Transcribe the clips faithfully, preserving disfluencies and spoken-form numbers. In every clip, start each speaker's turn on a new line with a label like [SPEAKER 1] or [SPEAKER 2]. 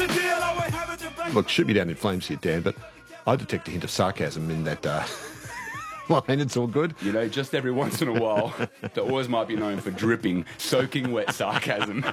[SPEAKER 1] Look, shoot me down in flames here, Dan, but I detect a hint of sarcasm in that uh, line. It's all good.
[SPEAKER 2] You know, just every once in a while, the oars might be known for dripping, soaking wet sarcasm.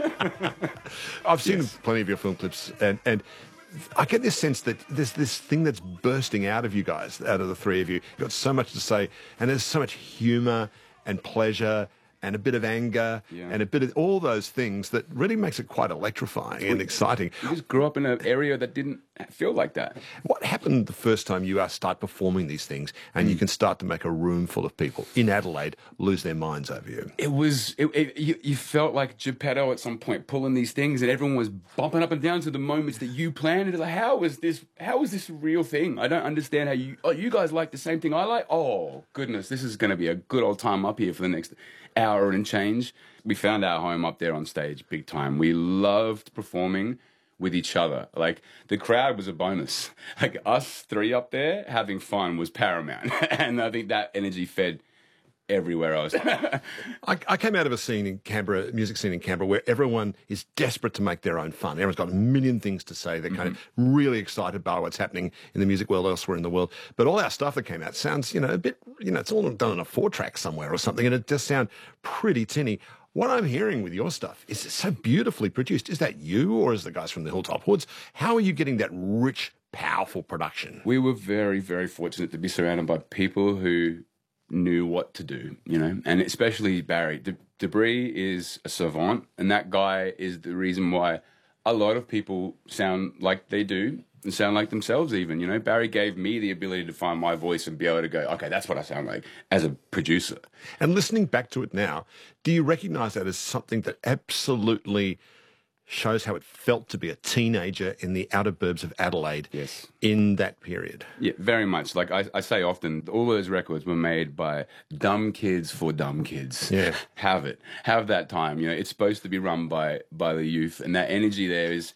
[SPEAKER 1] I've seen
[SPEAKER 2] Yes.
[SPEAKER 1] plenty of your film clips, and, and I get this sense that there's this thing that's bursting out of you guys, out of the three of you. You've got so much to say, and there's so much humour and pleasure and a bit of anger
[SPEAKER 2] Yeah.
[SPEAKER 1] and a bit of all those things that really makes it quite electrifying and exciting.
[SPEAKER 2] We just grew up in an area that didn't feel like that.
[SPEAKER 1] What happened the first time you uh, start performing these things and you can start to make a room full of people in Adelaide lose their minds over you?
[SPEAKER 2] It was, it, it, you, you felt like Geppetto at some point pulling these things and everyone was bumping up and down to the moments that you planned. It's like, how is this, how is this a real thing? I don't understand how you, oh, you guys like the same thing I like? Oh, goodness, this is going to be a good old time up here for the next hour and change. We found our home up there on stage big time. We loved performing with each other. Like, the crowd was a bonus. Like, us three up there having fun was paramount. And I think that energy fed everywhere else.
[SPEAKER 1] I, I came out of a scene in Canberra, a music scene in Canberra, where everyone is desperate to make their own fun. Everyone's got a million things to say. They're kind of really excited by what's happening in the music world elsewhere in the world. But all our stuff that came out sounds, you know, a bit, you know, it's all done on a four track somewhere or something, and it does sound pretty tinny. What I'm hearing with your stuff is it's so beautifully produced. Is that you, or is the guys from the Hilltop Hoods? How are you getting that rich, powerful production?
[SPEAKER 2] We were very, very fortunate to be surrounded by people who knew what to do, you know, and especially Barry. De- Debris is a savant, and that guy is the reason why a lot of people sound like they do and sound like themselves even, you know. Barry gave me the ability to find my voice and be able to go, okay, that's what I sound like as a producer.
[SPEAKER 1] And listening back to it now, do you recognise that as something that absolutely shows how it felt to be a teenager in the outer burbs of Adelaide
[SPEAKER 2] Yes.
[SPEAKER 1] in that period?
[SPEAKER 2] Yeah, very much. Like I, I say often, all those records were made by dumb kids for dumb kids.
[SPEAKER 1] Yeah.
[SPEAKER 2] Have it. Have that time. You know, it's supposed to be run by by the youth, and that energy there is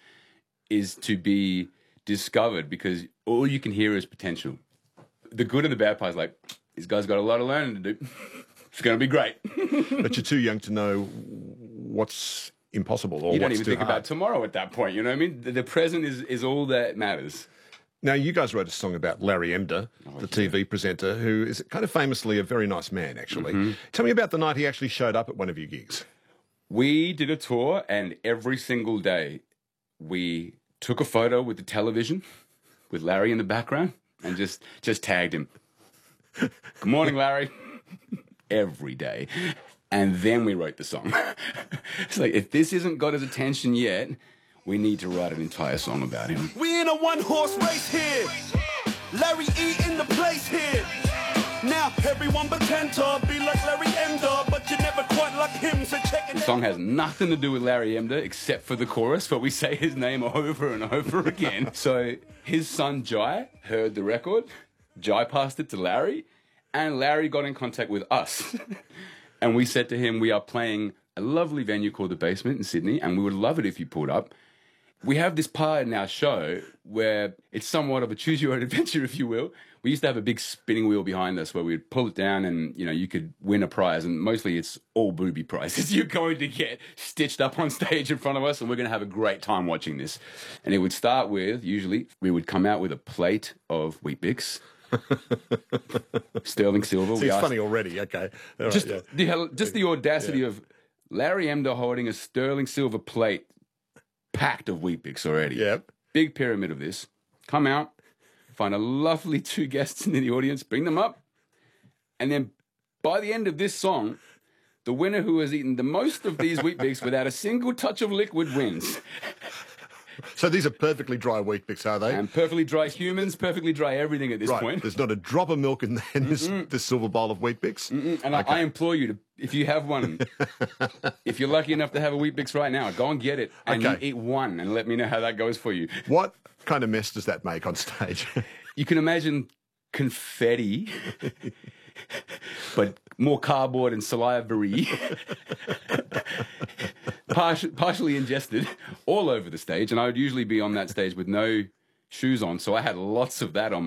[SPEAKER 2] is to be discovered, because all you can hear is potential. The good and the bad part is like, this guy's got a lot of learning to do. It's going to be great.
[SPEAKER 1] But you're too young to know what's impossible or
[SPEAKER 2] You don't
[SPEAKER 1] what's
[SPEAKER 2] even
[SPEAKER 1] too
[SPEAKER 2] think
[SPEAKER 1] hard.
[SPEAKER 2] about tomorrow at that point. You know what I mean? The, the present is, is all that matters.
[SPEAKER 1] Now, you guys wrote a song about Larry Emder,
[SPEAKER 2] Oh,
[SPEAKER 1] the T V presenter, who is kind of famously a very nice man, actually.
[SPEAKER 2] Mm-hmm.
[SPEAKER 1] Tell me about the night he actually showed up at one of your gigs.
[SPEAKER 2] We did a tour, and every single day we took a photo with the television with Larry in the background and just just tagged him. Good morning, Larry. Every day. And then we wrote the song. It's like, if this hasn't got his attention yet, we need to write an entire song about him.
[SPEAKER 3] We in a one-horse race here. Larry E in the place here. Now everyone pretend to be like Larry Emder, but you never quite like him, so check it
[SPEAKER 2] The
[SPEAKER 3] out.
[SPEAKER 2] song has nothing to do with Larry Emder except for the chorus, but we say his name over and over again. So his son Jai heard the record, Jai passed it to Larry, and Larry got in contact with us. And we said to him, we are playing a lovely venue called The Basement in Sydney, and we would love it if you pulled up. We have this part in our show where it's somewhat of a choose-your-own adventure, if you will. We used to have a big spinning wheel behind us where we'd pull it down and, you know, you could win a prize. And mostly it's all booby prizes you're going to get stitched up on stage in front of us, and we're going to have a great time watching this. And it would start with, usually, we would come out with a plate of Weet-Bix. Sterling silver.
[SPEAKER 1] See,
[SPEAKER 2] We
[SPEAKER 1] it's
[SPEAKER 2] asked-
[SPEAKER 1] funny already. Okay. All right,
[SPEAKER 2] just,
[SPEAKER 1] yeah.
[SPEAKER 2] the, hell- just the audacity of Larry Emder holding a sterling silver plate packed of Weet-Bix already.
[SPEAKER 1] Yep.
[SPEAKER 2] Big pyramid of this. Come out, find a lovely two guests in the audience, bring them up, and then by the end of this song, the winner who has eaten the most of these Weet-Bix without a single touch of liquid wins.
[SPEAKER 1] So these are perfectly dry Weet-Bix, are they?
[SPEAKER 2] And perfectly dry humans, perfectly dry everything at this
[SPEAKER 1] Right.
[SPEAKER 2] point.
[SPEAKER 1] There's not a drop of milk in, in this, this silver bowl of Weet-Bix.
[SPEAKER 2] And I, I implore you to, if you have one, if you're lucky enough to have a Weet-Bix right now, go and get it and
[SPEAKER 1] Okay.
[SPEAKER 2] you eat one and let me know how that goes for you.
[SPEAKER 1] What kind of mess does that make on stage?
[SPEAKER 2] You can imagine confetti, but more cardboard and salivary, partially, partially ingested all over the stage. And I would usually be on that stage with no shoes on, so I had lots of that on